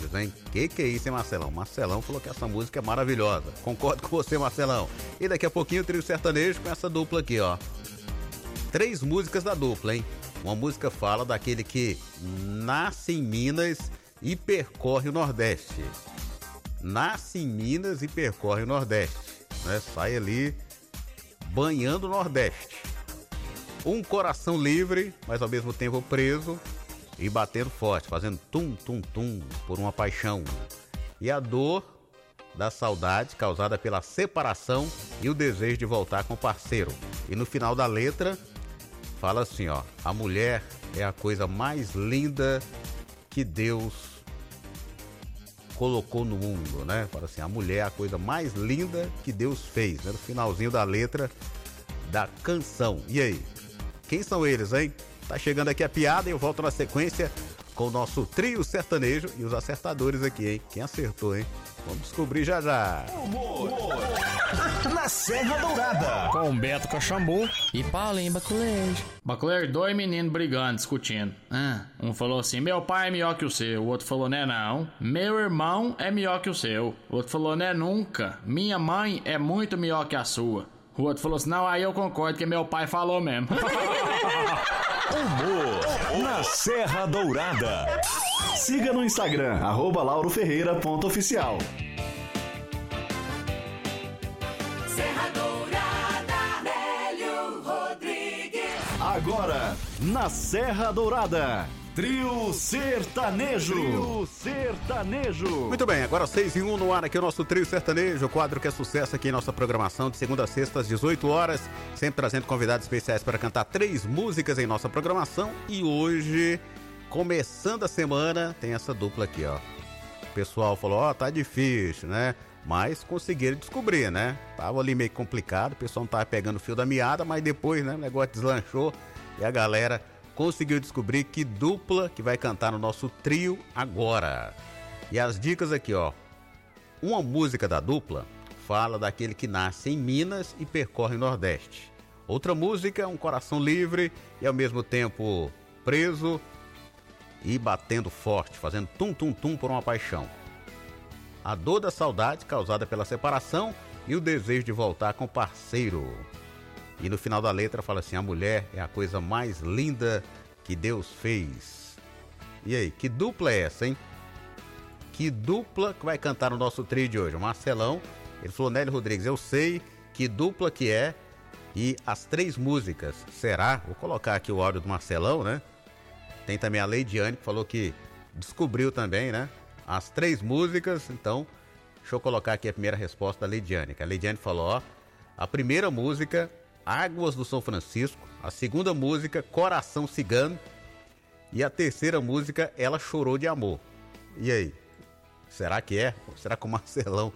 acertadores, hein? Que é isso, hein, Marcelão? Marcelão falou que essa música é maravilhosa. Concordo com você, Marcelão. E daqui a pouquinho o trio sertanejo com essa dupla aqui, ó. 3 músicas da dupla, hein? Uma música fala daquele que nasce em Minas e percorre o Nordeste. Nasce em Minas e percorre o Nordeste, né? Sai ali banhando o Nordeste. Um coração livre, mas ao mesmo tempo preso e batendo forte, fazendo tum, tum, tum por uma paixão. E a dor da saudade causada pela separação e o desejo de voltar com o parceiro. E no final da letra fala assim, ó: a mulher é a coisa mais linda que Deus colocou no mundo, né? Fala assim, a mulher é a coisa mais linda que Deus fez, né? No finalzinho da letra da canção. E aí? Quem são eles, hein? Tá chegando aqui a piada e eu volto na sequência com o nosso trio sertanejo e os acertadores aqui, hein? Quem acertou, hein? Vamos descobrir já já. Humor. Na Serra Dourada. Com Beto Caxambu e Paulinho Baculejo. Baculejo, 2 meninos brigando, discutindo. Um falou assim, meu pai é melhor que o seu. O outro falou, né não. Meu irmão é melhor que o seu. O outro falou, né nunca. Minha mãe é muito melhor que a sua. O outro falou assim, não, aí eu concordo que meu pai falou mesmo. Humor na Serra Dourada. Siga no Instagram, @lauroferreira.oficial. Serra Dourada, Nélio Rodrigues. Agora, na Serra Dourada, Trio Sertanejo. Muito bem, agora 6-1 no ar aqui o nosso Trio Sertanejo, o quadro que é sucesso aqui em nossa programação de segunda a sexta às 18 horas, sempre trazendo convidados especiais para cantar 3 músicas em nossa programação. E hoje, começando a semana, tem essa dupla aqui, ó. O pessoal falou, ó, tá difícil, né? Mas conseguiram descobrir, né? Tava ali meio complicado, o pessoal não tava pegando o fio da meada, mas depois, né, o negócio deslanchou e a galera conseguiu descobrir que dupla que vai cantar no nosso trio agora. E as dicas aqui, ó. Uma música da dupla fala daquele que nasce em Minas e percorre o Nordeste. Outra música é um coração livre e ao mesmo tempo preso e batendo forte, fazendo tum, tum, tum por uma paixão. A dor da saudade causada pela separação e o desejo de voltar com o parceiro. E no final da letra fala assim, a mulher é a coisa mais linda que Deus fez. E aí, que dupla é essa, hein? Que dupla que vai cantar no nosso trio de hoje? O Marcelão, ele falou, Nélio Rodrigues, eu sei que dupla que é e as 3 músicas. Será? Vou colocar aqui o áudio do Marcelão, né? Tem também a Leidiane, que falou que descobriu também, né? As 3 músicas, então, deixa eu colocar aqui a primeira resposta da Leidiane. Que a Leidiane falou, ó, a primeira música, Águas do São Francisco, a segunda música, Coração Cigano, e a terceira música, Ela Chorou de Amor. E aí? Será que é? Será que o Marcelão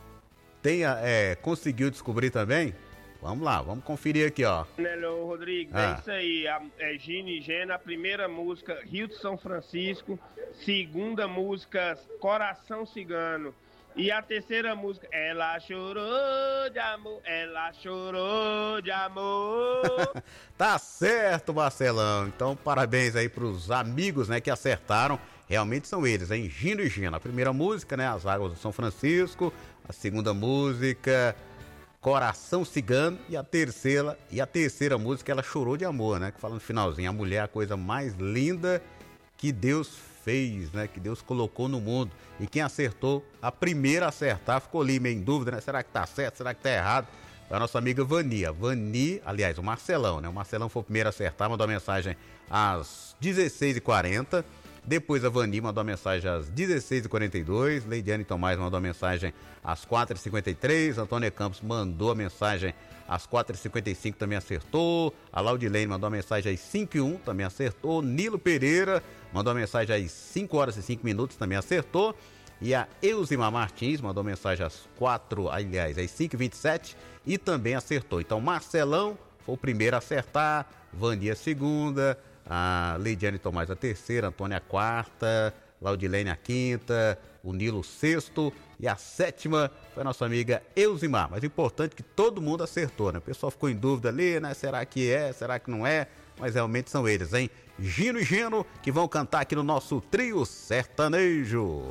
conseguiu descobrir também? Vamos lá, vamos conferir aqui, ó. Nélio Rodrigues, é isso aí, é Gino e Gena, a primeira música, Rio de São Francisco, segunda música, Coração Cigano, e a terceira música, Ela Chorou de Amor, Ela Chorou de Amor. Tá certo, Marcelão. Então, parabéns aí pros amigos, né, que acertaram. Realmente são eles, hein? Gino e Gena. A primeira música, né, As Águas do São Francisco. A segunda música, Coração Cigano. E a terceira música, Ela Chorou de Amor, né? Que fala no finalzinho, a mulher é a coisa mais linda que Deus fez, né? Que Deus colocou no mundo. E quem acertou, a primeira a acertar, ficou ali meio em dúvida, né? Será que tá certo? Será que tá errado? Foi a nossa amiga Vani. Aliás, o Marcelão, né? O Marcelão foi o primeiro a acertar, mandou a mensagem às 16h40. Depois a Vani mandou a mensagem às 16h42. Leidiane Tomás mandou a mensagem às 4h53. Antônia Campos mandou a mensagem às 4h55, também acertou. A Laudilene mandou a mensagem às 5h01, também acertou. Nilo Pereira mandou a mensagem às 5h05, também acertou. E a Elzima Martins mandou mensagem às 5h27 e também acertou. Então Marcelão foi o primeiro a acertar, Vani a segunda, a Leidiane Tomás a terceira, Antônia a quarta, Laudilene a quinta, o Nilo o sexto e a sétima foi a nossa amiga Elzimar. Mas importante que todo mundo acertou, né? O pessoal ficou em dúvida ali, né? Será que é? Será que não é? Mas realmente são eles, hein? Gino e Geno, que vão cantar aqui no nosso trio sertanejo.